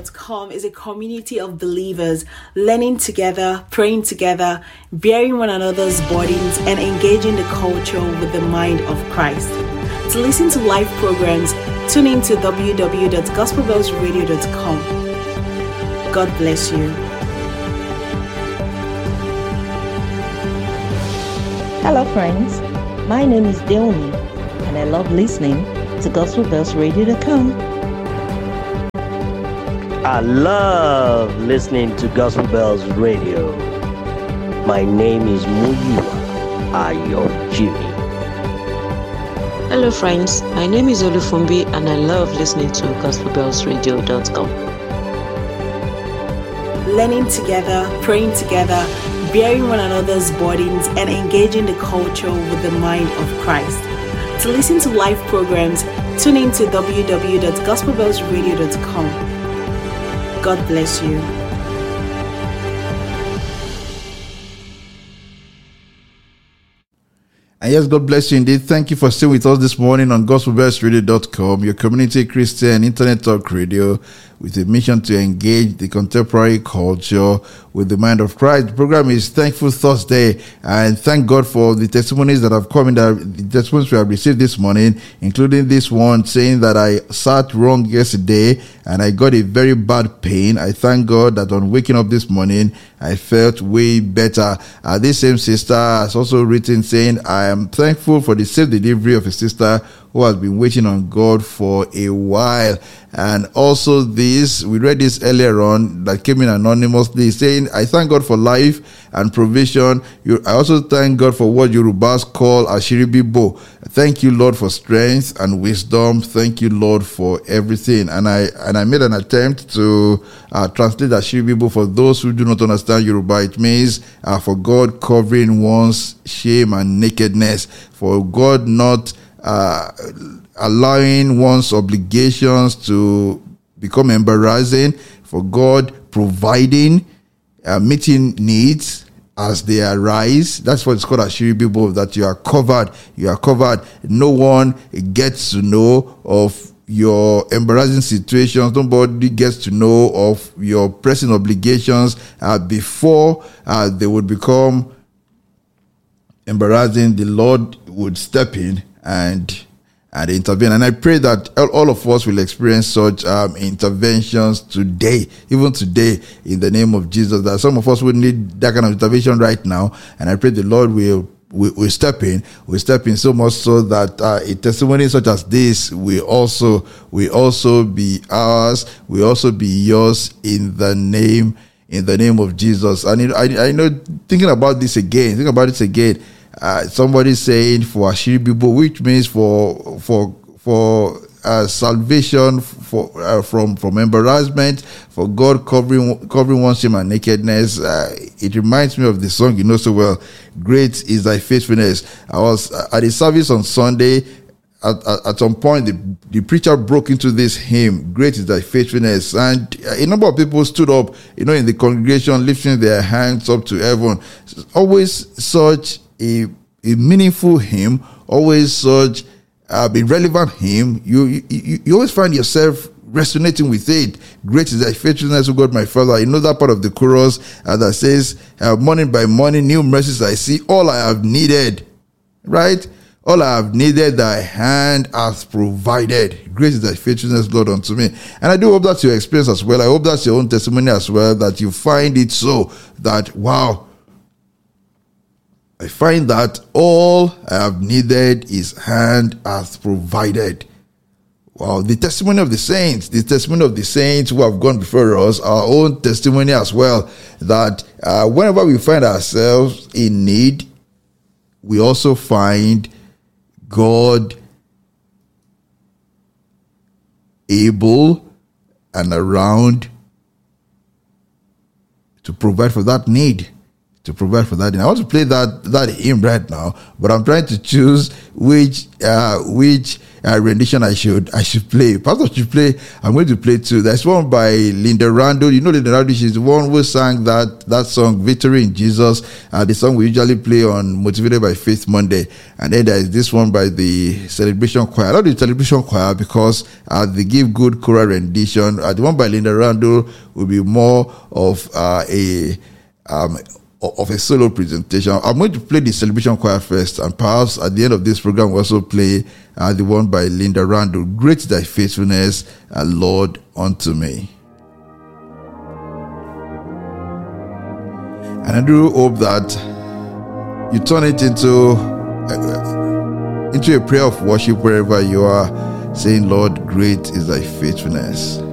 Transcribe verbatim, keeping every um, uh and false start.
dot com is a community of believers learning together, praying together, bearing one another's burdens, and engaging the culture with the mind of Christ. To listen to live programs, tune in to w w w dot gospel bells radio dot com. God bless you. Hello friends, my name is Deoni and I love listening to gospel bells radio dot com. I love listening to Gospel Bells Radio. My name is Muyiwa Ayo Jimmy. Hello friends, my name is Olufumbi and I love listening to gospel bells radio dot com. Learning together, praying together, bearing one another's burdens, and engaging the culture with the mind of Christ. To listen to live programs, tune in to w w w dot gospel bells radio dot com. God bless you. And yes, God bless you indeed. Thank you for staying with us this morning on gospel bells radio dot com, your community Christian internet talk radio with a mission to engage the contemporary culture with the mind of Christ. The program is Thankful Thursday, and thank God for the testimonies that have come in, the testimonies we have received this morning, including this one saying that I sat wrong yesterday and I got a very bad pain. I thank God that on waking up this morning, I felt way better. Uh, this same sister has also written saying, I am thankful for the safe delivery of a sister who has been waiting on God for a while. And also this, we read this earlier on that came in anonymously saying, I thank God for life and provision. You, I also thank God for what Yorubas call Ashiribibo. Thank you, Lord, for strength and wisdom. Thank you, Lord, for everything. And I and I made an attempt to uh, translate Ashiribibo for those who do not understand Yoruba. It means uh, for God covering one's shame and nakedness, for God not Uh, allowing one's obligations to become embarrassing, for God providing, uh, meeting needs as they arise. That's what it's called, Ashiribibo, that you are covered. You are covered. No one gets to know of your embarrassing situations. Nobody gets to know of your pressing obligations uh, before uh, they would become embarrassing. The Lord would step in and and intervene. And I pray that all of us will experience such um, interventions today, even today, in the name of Jesus. That some of us will need that kind of intervention right now. And I pray the Lord will will, will step in, will step in so much so that uh, a testimony such as this will also will also be ours, will also be yours in the name in the name of Jesus. And I I know, thinking about this again, think about this again. Uh, somebody saying for Ashiribibo, which means for for for uh, salvation, for uh, from from embarrassment, for God covering covering one's shame and nakedness. Uh, it reminds me of the song you know so well, "Great is Thy faithfulness." I was at a service on Sunday. At, at, at some point, the, the preacher broke into this hymn, "Great is Thy faithfulness," and a number of people stood up, you know, in the congregation, lifting their hands up to heaven. Always such a, a meaningful hymn, always such uh, a relevant hymn. You, you you always find yourself resonating with it. "Great is Thy faithfulness, O God, my Father." You know that part of the chorus uh, that says, uh, "Morning by morning, new mercies I see. All I have needed," right? "All I have needed, Thy hand hath provided. Great is Thy faithfulness, Lord, unto me." And I do hope that's your experience as well. I hope that's your own testimony as well, that you find it so that, wow, I find that all I have needed, His hand hath provided. Wow, the testimony of the saints, the testimony of the saints who have gone before us, our own testimony as well, that uh, whenever we find ourselves in need, we also find God able and around to provide for that need, to provide for that. And I want to play that that hymn right now, but I'm trying to choose which uh, which uh, rendition I should I should play. Pastor should play. I'm going to play two. There's one by Linda Randall. You know Linda Randall. She's the one who sang that that song "Victory in Jesus." Uh, the song we usually play on Motivated by Faith Monday. And then there is this one by the Celebration Choir. I love the Celebration Choir because uh, they give good choral rendition. Uh, the one by Linda Randall will be more of uh, a um, of a solo presentation. I'm going to play the Celebration Choir first, and perhaps at the end of this program we'll also play uh, the one by Linda Randall, "Great is Thy Faithfulness, uh, Lord, unto me." And I do hope that you turn it into uh, into a prayer of worship wherever you are, saying, "Lord, great is Thy faithfulness."